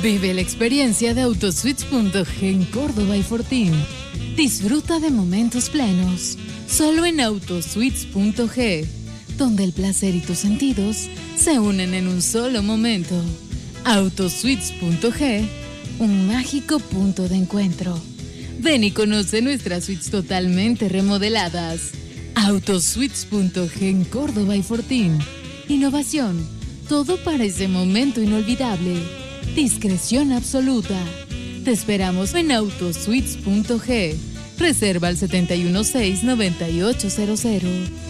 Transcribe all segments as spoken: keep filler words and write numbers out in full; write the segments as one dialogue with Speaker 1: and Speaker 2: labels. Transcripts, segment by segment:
Speaker 1: Vive la experiencia de Autosuites punto ge en Córdoba y Fortín. Disfruta de momentos plenos, solo en Autosuites punto ge, donde el placer y tus sentidos se unen en un solo momento. Autosuites punto ge, un mágico punto de encuentro. Ven y conoce nuestras suites totalmente remodeladas. Autosuites punto ge en Córdoba y Fortín. Innovación, todo para ese momento inolvidable. Discreción absoluta. Te esperamos en Autosuites punto ge. Reserva al siete uno seis, nueve ocho cero cero.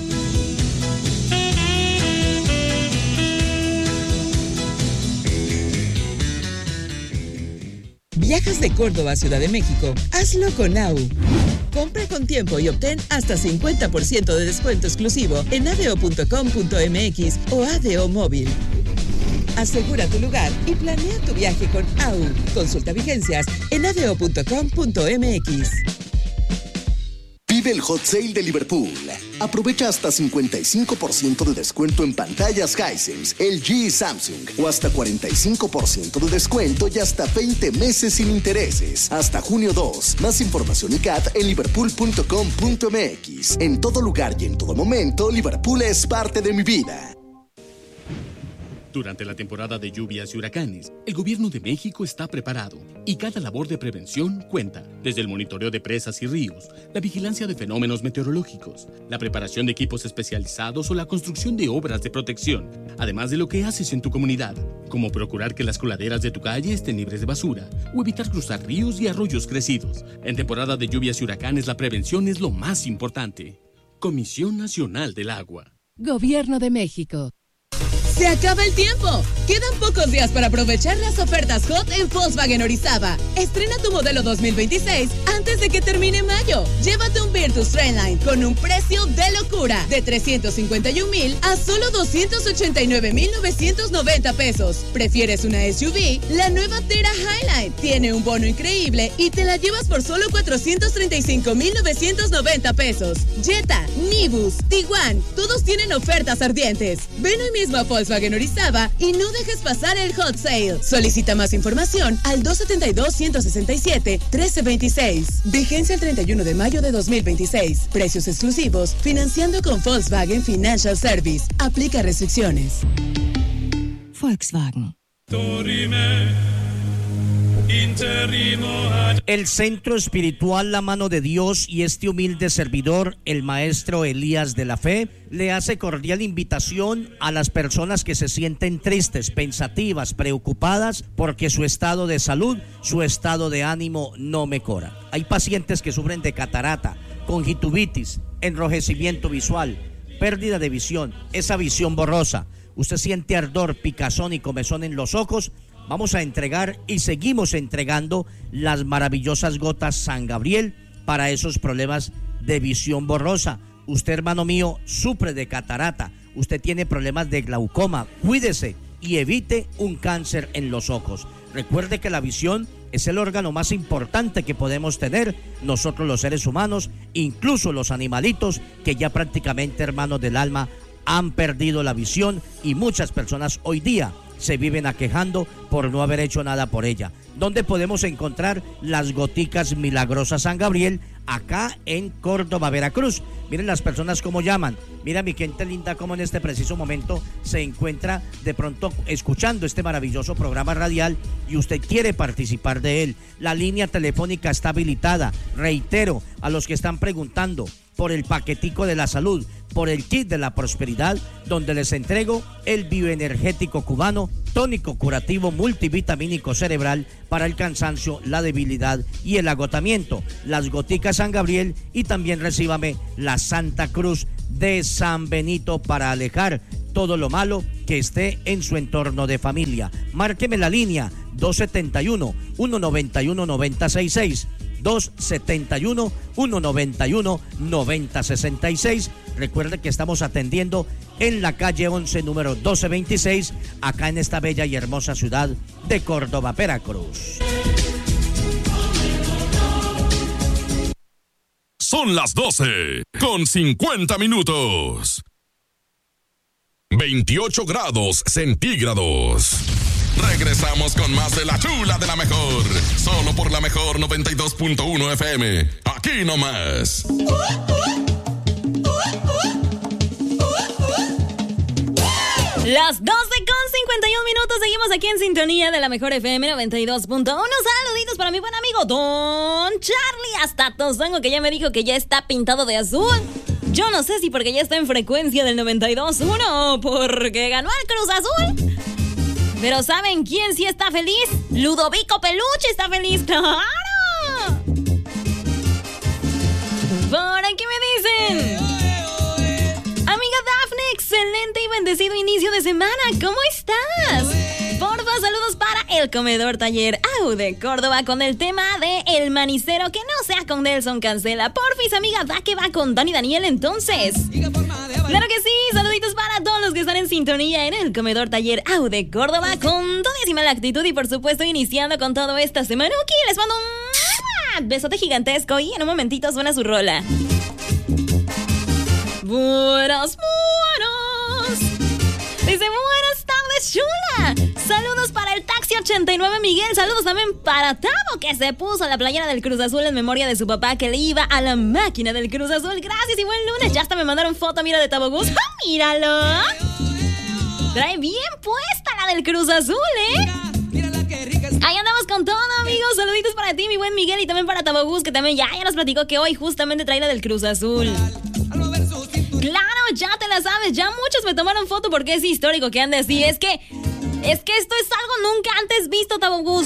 Speaker 2: ¿Viajas de Córdoba a Ciudad de México? Hazlo con A U. Compra con tiempo y obtén hasta cincuenta por ciento de descuento exclusivo en adeo punto com punto mx o Adeo Móvil. Asegura tu lugar y planea tu viaje con A U. Consulta vigencias en adeo punto com punto mx.
Speaker 3: Vive el Hot Sale de Liverpool. Aprovecha hasta cincuenta y cinco por ciento de descuento en pantallas Hisense, L G y Samsung. O hasta cuarenta y cinco por ciento de descuento y hasta veinte meses sin intereses. Hasta junio dos. Más información y C A T en liverpool punto com punto mx. En todo lugar y en todo momento, Liverpool es parte de mi vida.
Speaker 4: Durante la temporada de lluvias y huracanes, el Gobierno de México está preparado y cada labor de prevención cuenta. Desde el monitoreo de presas y ríos, la vigilancia de fenómenos meteorológicos, la preparación de equipos especializados o la construcción de obras de protección, además de lo que haces en tu comunidad, como procurar que las coladeras de tu calle estén libres de basura o evitar cruzar ríos y arroyos crecidos. En temporada de lluvias y huracanes, la prevención es lo más importante. Comisión Nacional del Agua.
Speaker 5: Gobierno de México.
Speaker 6: ¡Se acaba el tiempo! Quedan pocos días para aprovechar las ofertas hot en Volkswagen Orizaba. Estrena tu modelo dos mil veintiséis antes de que termine mayo. Llévate un Virtus Trailline con un precio de locura de trescientos cincuenta y un mil a solo doscientos ochenta y nueve mil novecientos noventa pesos. ¿Prefieres una S U V? La nueva Tera Highline tiene un bono increíble y te la llevas por solo cuatrocientos treinta y cinco mil novecientos noventa pesos. Jetta, Nibus, Tiguan, todos tienen ofertas ardientes. Ven hoy mismo a Volkswagen Orizaba y no dejes pasar el Hot Sale. Solicita más información al dos siete dos, uno seis siete, uno tres dos seis. Vigencia el treinta y uno de mayo de dos mil veintiséis. Precios exclusivos. Financiando con Volkswagen Financial Service. Aplica restricciones.
Speaker 5: Volkswagen.
Speaker 7: El Centro Espiritual La Mano de Dios y este humilde servidor, el maestro Elías de la Fe, le hace cordial invitación a las personas que se sienten tristes, pensativas, preocupadas porque su estado de salud, su estado de ánimo no mejora. Hay pacientes que sufren de catarata, conjuntivitis, enrojecimiento visual, pérdida de visión, esa visión borrosa. Usted siente ardor, picazón y comezón en los ojos. Vamos a entregar y seguimos entregando las maravillosas gotas San Gabriel para esos problemas de visión borrosa. Usted, hermano mío, sufre de catarata, usted tiene problemas de glaucoma, cuídese y evite un cáncer en los ojos. Recuerde que la visión es el órgano más importante que podemos tener nosotros los seres humanos, incluso los animalitos que ya prácticamente, hermanos del alma, han perdido la visión y muchas personas hoy día se viven aquejando por no haber hecho nada por ella. ¿Dónde podemos encontrar las goticas milagrosas San Gabriel? Acá en Córdoba, Veracruz. Miren las personas cómo llaman. Mira mi gente linda cómo en este preciso momento se encuentra de pronto escuchando este maravilloso programa radial y usted quiere participar de él. La línea telefónica está habilitada. Reitero a los que están preguntando por el paquetico de la salud, por el kit de la prosperidad, donde les entrego el bioenergético cubano, tónico curativo multivitamínico cerebral para el cansancio, la debilidad y el agotamiento, las goticas San Gabriel y también recíbame la Santa Cruz de San Benito para alejar todo lo malo que esté en su entorno de familia. Márqueme la línea dos siete uno, uno nueve uno, nueve cero seis seis, dos siete uno, uno nueve uno, nueve cero seis seis. Recuerde que estamos atendiendo en la calle once, número doce veintiséis, acá en esta bella y hermosa ciudad de Córdoba, Veracruz.
Speaker 8: Son las doce con cincuenta minutos. veintiocho grados centígrados. Regresamos con más de La Chula de la Mejor. Solo por La Mejor noventa y dos punto uno F M. Aquí nomás.
Speaker 9: Las doce con cincuenta y un minutos, seguimos aquí en sintonía de La Mejor F M noventa y dos punto uno. Saluditos para mi buen amigo Don Charlie hasta Tozongo, que ya me dijo que ya está pintado de azul. Yo no sé si porque ya está en frecuencia del noventa y dos punto uno o porque ganó el Cruz Azul. Pero ¿saben quién sí está feliz? Ludovico Peluche está feliz, ¡claro! Por aquí me dicen: amiga Dafne, excelente y bendecido inicio de semana. ¿Cómo estás? Porfa, saludos para el comedor taller Au de Córdoba con el tema de El Manicero, que no sea con Nelson Cancela. Porfis, amiga, va que va con Dani Daniel entonces. Claro que sí, saluditos para todos los que están en sintonía en el comedor taller Au de Córdoba con todísima la actitud y por supuesto iniciando con todo esta semana. Ok, les mando un besote gigantesco y en un momentito suena su rola. Buenos, buenos. Dice, buenas tardes, chula. Saludos para el Taxi ochenta y nueve Miguel. Saludos también para Tavo, que se puso la playera del Cruz Azul en memoria de su papá, que le iba a la máquina del Cruz Azul. Gracias y buen lunes. Ya hasta me mandaron foto, mira, de Tavo Gus. ¡Ah, míralo! Trae bien puesta la del Cruz Azul, ¿eh? Ahí andamos con todo, amigos. Saluditos para ti, mi buen Miguel, y también para Tavo Gus, que también ya, ya nos platicó que hoy justamente trae la del Cruz Azul. Claro, ya te la sabes. Ya muchos me tomaron foto porque es histórico que ande así. Es que, es que esto es algo nunca antes visto, Tavo Gus.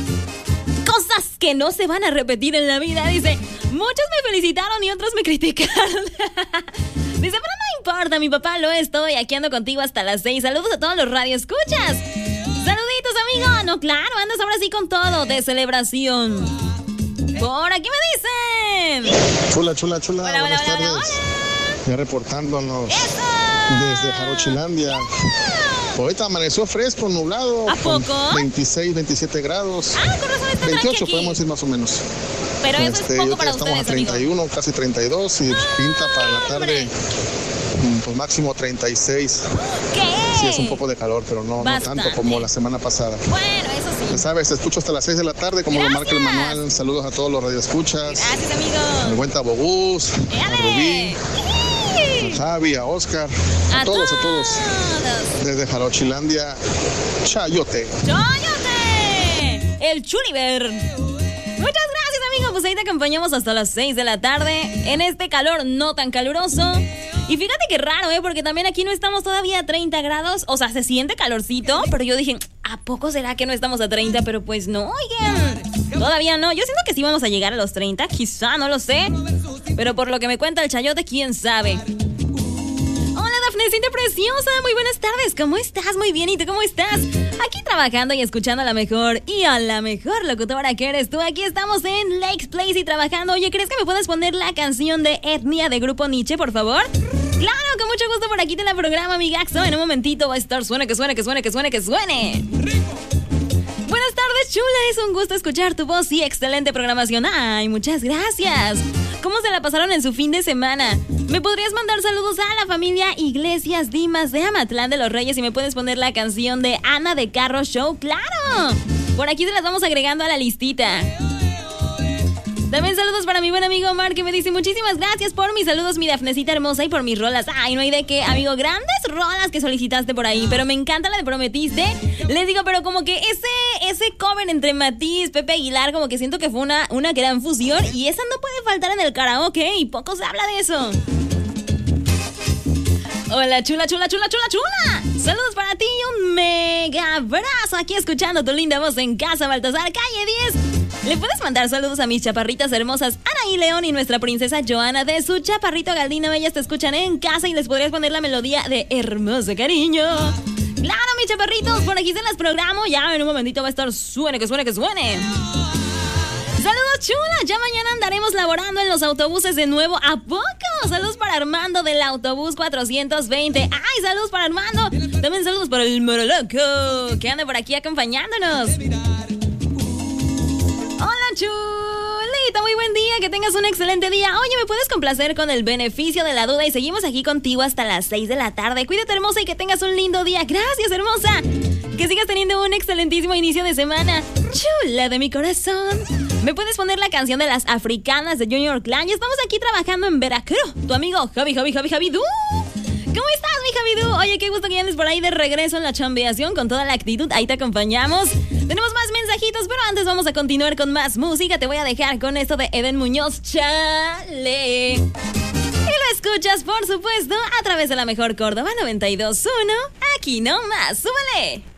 Speaker 9: Cosas que no se van a repetir en la vida. Dice, muchos me felicitaron y otros me criticaron. Dice, pero no importa, mi papá lo es todo y aquí ando contigo hasta las seis. Saludos a todos los radioescuchas. Saluditos, amigo. No, claro, andas ahora sí con todo de celebración. Por aquí me dicen.
Speaker 10: Chula, chula, chula.
Speaker 9: Hola,
Speaker 10: Buenas
Speaker 9: hola,
Speaker 10: tardes.
Speaker 9: hola, hola.
Speaker 10: Ya reportándonos
Speaker 9: ¡eso!
Speaker 10: desde Jarochilandia. Ahorita amaneció fresco, nublado.
Speaker 9: ¿A poco?
Speaker 10: veintiséis, veintisiete grados.
Speaker 9: Ah, con razón está
Speaker 10: veintiocho
Speaker 9: aquí.
Speaker 10: podemos decir más o menos.
Speaker 9: Pero eso
Speaker 10: este,
Speaker 9: es poco para
Speaker 10: estamos
Speaker 9: ustedes,
Speaker 10: a treinta y uno,
Speaker 9: amigo.
Speaker 10: casi treinta y dos y
Speaker 9: ¡Ah,
Speaker 10: pinta para la tarde.
Speaker 9: hombre!
Speaker 10: Pues máximo treinta y seis.
Speaker 9: ¿Qué?
Speaker 10: Sí, es un poco de calor, pero no, no
Speaker 9: Bastante.
Speaker 10: tanto como la semana pasada.
Speaker 9: Bueno, eso sí.
Speaker 10: Ya sabes, te escucho hasta las seis de la tarde, como
Speaker 9: Gracias.
Speaker 10: lo marca el manual. Saludos a todos los radioescuchas.
Speaker 9: Gracias, amigo.
Speaker 10: Al buen Tabogús, a Rubí, a Javi, a Oscar, a,
Speaker 9: A
Speaker 10: todos, a todos.
Speaker 9: todos.
Speaker 10: Desde Jarochilandia, Chayote.
Speaker 9: ¡Chayote! El Chuliver. Muchas gracias, amigo. Pues ahí te acompañamos hasta las seis de la tarde en este calor no tan caluroso. Y fíjate que raro, ¿eh? Porque también aquí no estamos todavía a treinta grados. O sea, se siente calorcito, pero yo dije, ¿a poco será que no estamos a treinta? Pero pues no, oigan. Todavía no. Yo siento que sí vamos a llegar a los treinta, quizá, no lo sé. Pero por lo que me cuenta el Chayote, quién sabe. Hola, Dafnecita preciosa, muy buenas tardes. ¿Cómo estás? Muy bien, ¿y tú cómo estás? Aquí trabajando y escuchando a la mejor y a la mejor locutora que eres tú. Aquí estamos en Lakes Place y trabajando. Oye, ¿crees que me puedes poner la canción de Etnia de Grupo Nietzsche, por favor? Claro, con mucho gusto por aquí te la programa, mi Gaxo. En un momentito va a estar, suene, que suene, que suene, que suene, que suene. Buenas tardes, chula. Es un gusto escuchar tu voz y excelente programación. Ay, muchas gracias. ¿Cómo se la pasaron en su fin de semana? ¿Me podrías mandar saludos a la familia Iglesias Dimas de Amatlán de los Reyes y me puedes poner la canción de Ana de Carro Show? ¡Claro! Por aquí se las vamos agregando a la listita. También saludos para mi buen amigo Omar, que me dice muchísimas gracias por mis saludos, mi Dafnecita hermosa, y por mis rolas. Ay, no hay de qué, amigo, grandes rolas que solicitaste por ahí, pero me encanta la de Prometiste. Les digo, pero como que ese ese cover entre Matiz, Pepe Aguilar, como que siento que fue una, una gran fusión, y esa no puede faltar en el karaoke, y poco se habla de eso. Hola, chula, chula, chula, chula, chula. Saludos para ti y un mega abrazo aquí escuchando tu linda voz en casa, Baltasar, calle diez. ¿Le puedes mandar saludos a mis chaparritas hermosas Ana y León y nuestra princesa Joana de su chaparrito Galdino? Ellas te escuchan en casa y les podrías poner la melodía de Hermoso Cariño. Claro, mis chaparritos, por aquí se las programo. Ya en un momentito va a estar suene, que suene, que suene. Saludos, chula. Ya mañana andaremos laborando en los autobuses de nuevo. ¿A poco? Saludos para Armando del autobús cuatrocientos veinte. Ay, saludos para Armando. También saludos para el Moroloco, que anda por aquí acompañándonos. Hola, chulita, muy buen día, que tengas un excelente día. Oye, ¿me puedes complacer con el beneficio de la duda? Y seguimos aquí contigo hasta las seis de la tarde. Cuídate, hermosa, y que tengas un lindo día. Gracias, hermosa. que sigas teniendo un excelentísimo inicio de semana. Chula de mi corazón. ¿Me puedes poner la canción de las africanas de Junior Clan? Y estamos aquí trabajando en Veracruz. Tu amigo Javi, Javi, Javi, Javi Du. ¿Cómo estás, mi Javidú? Oye, qué gusto que andes por ahí de regreso en la chambeación con toda la actitud. Ahí te acompañamos. Tenemos más mensajitos, pero antes vamos a continuar con más música. Te voy a dejar con esto de Eden Muñoz, Chale. Y lo escuchas, por supuesto, a través de la mejor Córdoba noventa y dos punto uno. Aquí nomás, súbele.